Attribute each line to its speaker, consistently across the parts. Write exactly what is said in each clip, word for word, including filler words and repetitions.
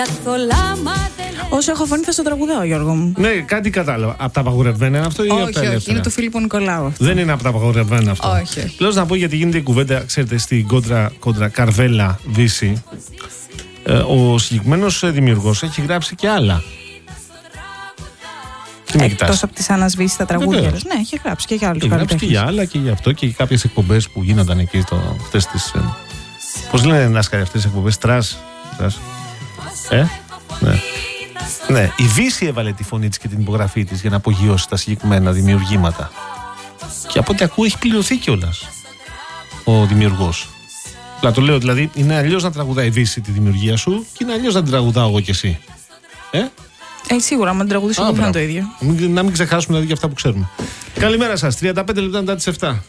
Speaker 1: Όσο έχω φωνή θα στο τραγουδάω, Γιώργο μου.
Speaker 2: Ναι, κάτι κατάλαβα. Από τα απαγορευμένα είναι αυτό ή
Speaker 1: όχι,
Speaker 2: από τα
Speaker 1: όχι,
Speaker 2: ελεύθερα?
Speaker 1: είναι του Φίλιππου Νικολάου αυτό.
Speaker 2: Δεν είναι από τα απαγορευμένα αυτό.
Speaker 1: Όχι.
Speaker 2: Λέω να πω γιατί γίνεται η κουβέντα, ξέρετε, στην κόντρα, κόντρα Καρβέλα Βύση. Ε, ο συγκεκριμένος δημιουργός έχει γράψει και άλλα.
Speaker 1: Εκτός από τις ανασβήσεις στα τραγούδια. Ναι, έχει γράψει και για άλλους.
Speaker 2: Έχει γράψει και για άλλα και για αυτό και για κάποιες εκπομπές που γίνονταν εκεί. Το, αυτές τις, ε, πώς λένε δάσκαλοι αυτές τις εκπομπές, τρας. τρας. Ε, ναι. Ναι, η Βύση έβαλε τη φωνή της και την υπογραφή της για να απογειώσει τα συγκεκριμένα δημιουργήματα. Και από ό,τι ακούω έχει πληρωθεί κιόλας ο δημιουργός. Να το λέω, δηλαδή είναι αλλιώς να τραγουδάει η Βύση τη δημιουργία σου και είναι αλλιώς να την τραγουδάω εγώ κι εσύ. Ε?
Speaker 1: Ε, σίγουρα, άμα την τραγουδήσω δεν θα είναι το ίδιο.
Speaker 2: Μην, να μην ξεχάσουμε δηλαδή για αυτά που ξέρουμε. Καλημέρα σας, τριάντα πέντε λεπτά μετά τις επτά.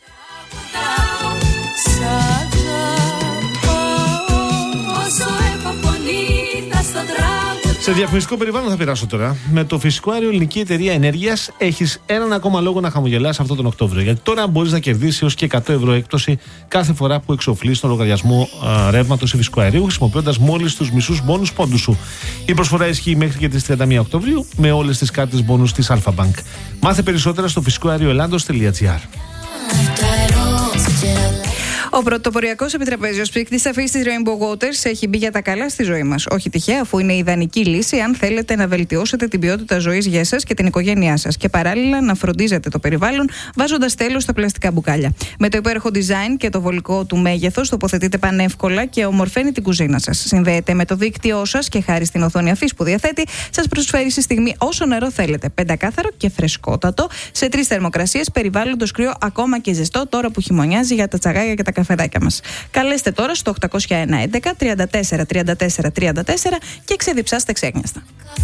Speaker 2: Σε διαφημιστικό περιβάλλον θα περάσω τώρα. Με το φυσικό αέριο Ελληνική Εταιρεία Ενέργειας έχεις έναν ακόμα λόγο να χαμογελάς αυτόν τον Οκτώβριο. Γιατί τώρα μπορείς να κερδίσεις έως και εκατό ευρώ έκπτωση κάθε φορά που εξοφλείς τον λογαριασμό ρεύματος ή φυσικού αερίου, χρησιμοποιώντας μόλις τους μισούς μπόνους πόντους σου. Η προσφορά ισχύει μέχρι και τις τριάντα μία Οκτωβρίου με όλες τις κάρτες μπόνους της Alpha Bank. Μάθε περισσότερα στο φυσικό αέριο ελλάδος τελεία τζι άρ.
Speaker 1: Ο πρωτοποριακός επιτραπέζιος ψύκτης αφής της Rainbow Waters έχει μπει για τα καλά στη ζωή μας. Όχι τυχαία, αφού είναι η ιδανική λύση αν θέλετε να βελτιώσετε την ποιότητα ζωής για εσάς και την οικογένειά σας και παράλληλα να φροντίζετε το περιβάλλον βάζοντας τέλος στα πλαστικά μπουκάλια. Με το υπέροχο design και το βολικό του μέγεθος τοποθετείτε πανεύκολα και ομορφαίνει την κουζίνα σας. Συνδέεται με το δίκτυό σας και χάρη στην οθόνη αφής που διαθέτει, σας προσφέρει στη στιγμή όσο νερό θέλετε. Πεντακάθαρο και φρεσκότατο σε τρεις θερμοκρασίες, περιβάλλοντος κρύο ακόμα και ζεστό τώρα που χειμωνιάζει για τα τσαγάκια και τα καφεδάκια μας. Καλέστε τώρα στο οκτακόσια ένα έντεκα τριάντα τέσσερα τριάντα τέσσερα τριάντα τέσσερα και ξεδιψάστε ξέγνιαστα.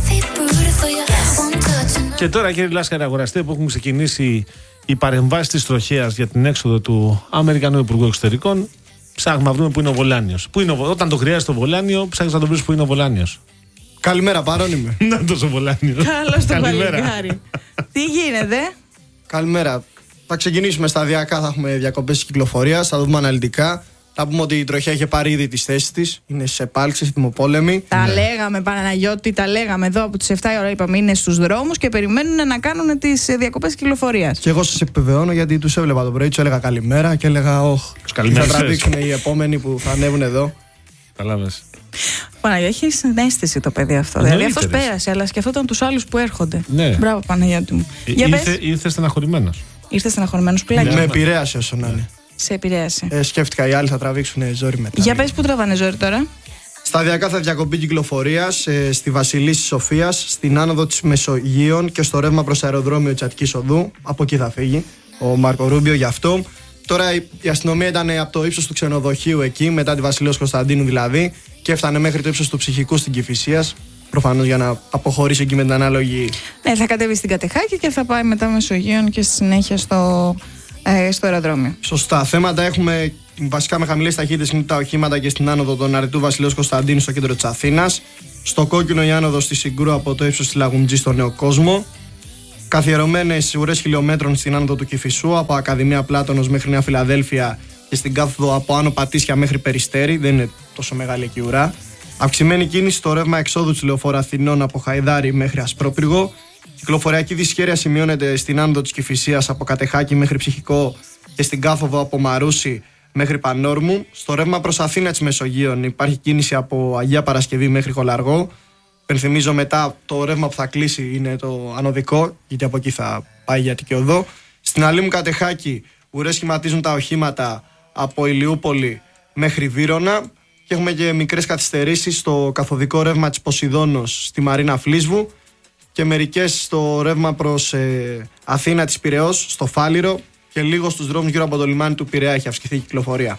Speaker 2: Και τώρα, κύριε Λάσκαρη, αγοραστέ, που έχουν ξεκινήσει οι παρεμβάσεις της τροχέας για την έξοδο του Αμερικανού Υπουργού Εξωτερικών, ψάχνουμε να βρούμε πού είναι ο Βολάνιος. Πού είναι ο, όταν το χρειάζεται ο Βολάνιο, ψάχνεις να τον βρεις πού είναι ο Βολάνιος.
Speaker 3: Καλημέρα, Πάρον είμαι.
Speaker 2: Να τόσο Βολάνιο.
Speaker 1: Καλώς το παλικάρι. Τι γίνεται?
Speaker 3: Καλημέρα. Θα ξεκινήσουμε σταδιακά, θα έχουμε διακοπές κυκλοφορίας, θα δούμε αναλυτικά. Θα πούμε ότι η τροχιά είχε πάρει ήδη τις θέσεις της, είναι σε επάλξεις, τιμοπόλεμη.
Speaker 1: Τα ναι. λέγαμε, Παναγιώτη, τα λέγαμε εδώ από τις επτά η ώρα, είπαμε, είναι στους δρόμους και περιμένουν να κάνουν τις διακοπές κυκλοφορίας.
Speaker 3: Και εγώ σας επιβεβαιώνω γιατί τους έβλεπα το πρωί, τους έλεγα καλημέρα και έλεγα όχ. Θα τραβήξουν οι επόμενοι που θα ανέβουν εδώ.
Speaker 2: Καταλάβες.
Speaker 1: Παναγιώτη, έχει συναίσθηση το παιδί αυτό. Δηλαδή αυτός πέρασε, αλλά σκεφτόταν τους άλλους που έρχονται.
Speaker 2: Ναι.
Speaker 1: Μπράβο, Παναγιώτη μου.
Speaker 2: Ήρθε, ήρθε στεναχωρημένος.
Speaker 1: Ήρθε στεναχωρημένος πουλάκι.
Speaker 3: Με επηρέασε όσο να είναι.
Speaker 1: Σε επηρέασε.
Speaker 3: Ε, σκέφτηκα οι άλλοι θα τραβήξουν ζόρι μετά.
Speaker 1: Για πες που τραβάνε ζόρι τώρα.
Speaker 3: Σταδιακά θα διακοπή κυκλοφορίας ε, στη Βασιλίσσης Σοφίας, στην άνοδο της Μεσογείων και στο ρεύμα προς αεροδρόμιο της Αττικής Οδού. Από εκεί θα φύγει ο Μάρκο Ρούμπιο γι' αυτό. Τώρα η, η αστυνομία ήταν από το ύψος του ξενοδοχείου εκεί, μετά τη Βασιλέως Κωνσταντίνου δηλαδή, και έφτανε μέχρι το ύψος του Ψυχικού στην Κηφισίας. Προφανώς για να αποχωρήσει εκεί με την ανάλογη.
Speaker 1: Ναι, θα κατέβει στην Κατεχάκη και θα πάει μετά Μεσογείων και στη συνέχεια στο, ε, στο αεροδρόμιο.
Speaker 3: Σωστά. Θέματα έχουμε βασικά με χαμηλές ταχύτητες είναι τα οχήματα και στην άνοδο των Αρετού Βασιλέως Κωνσταντίνου στο κέντρο της Αθήνας. Στο κόκκινο η άνοδο στη Συγκρού από το ύψος της Λαγουντζή στο Νέο Κόσμο. Καθιερωμένες ουρές χιλιόμετρων στην άνοδο του Κηφισού από Ακαδημία Πλάτωνος μέχρι Νέα Φιλαδέλφια και στην κάθοδο από Άνω Πατήσια μέχρι Περιστέρι. Δεν είναι τόσο μεγάλη εκεί ουρά. Αυξημένη κίνηση στο ρεύμα εξόδου της Λεωφόρου Αθηνών από Χαϊδάρι μέχρι Ασπρόπυργο. Κυκλοφοριακή δυσχέρεια σημειώνεται στην άνοδο της Κηφισίας από Κατεχάκη μέχρι Ψυχικό και στην κάθοδο από Μαρούσι μέχρι Πανόρμου. Στο ρεύμα προς Αθήνα της Μεσογείων υπάρχει κίνηση από Αγία Παρασκευή μέχρι Χολαργό. Πενθυμίζω μετά το ρεύμα που θα κλείσει είναι το ανωδικό, γιατί από εκεί θα πάει για Αττική Οδό. Στην Αλήμου Κατεχάκη ουρές σχηματίζουν τα οχήματα από Ηλιούπολη μέχρι Βύρωνα. Και έχουμε και μικρές καθυστερήσεις στο καθοδικό ρεύμα της Ποσειδώνος στη Μαρίνα Φλίσβου και μερικές στο ρεύμα προς ε, Αθήνα της Πειραιώς, στο Φάληρο και λίγο στους δρόμους γύρω από το λιμάνι του Πειραιά έχει αυξηθεί η κυκλοφορία.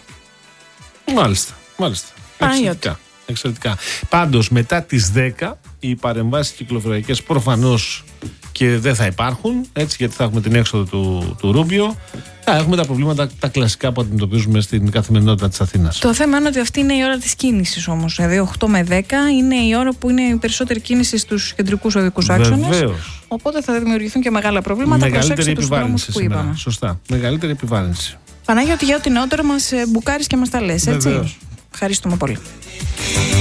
Speaker 2: Μάλιστα, μάλιστα. Εξαιρετικά. Εξαιρετικά. Πάντως μετά τις δέκα οι παρεμβάσεις κυκλοφοριακές προφανώς και δεν θα υπάρχουν, έτσι, γιατί θα έχουμε την έξοδο του, του Ρούμπιο. Θα έχουμε τα προβλήματα τα κλασικά που αντιμετωπίζουμε στην καθημερινότητα της Αθήνας.
Speaker 1: Το θέμα είναι ότι αυτή είναι η ώρα της κίνησης όμως. Δηλαδή οκτώ με δέκα είναι η ώρα που είναι η περισσότερη κίνηση στους κεντρικούς οδικούς άξονες.
Speaker 2: Βεβαίως.
Speaker 1: Οπότε θα δημιουργηθούν και μεγάλα προβλήματα.
Speaker 2: Μεγαλύτερη
Speaker 1: τους δρόμους που
Speaker 2: σήμερα.
Speaker 1: είπαμε.
Speaker 2: Σωστά. Μεγαλύτερη επιβάρυνση.
Speaker 1: Πανάγια, ότι για ό,τι νεότερο μας μπουκάρεις και μας τα λες, έτσι.
Speaker 3: Βεβαίως.
Speaker 1: Ευχαριστούμε πολύ.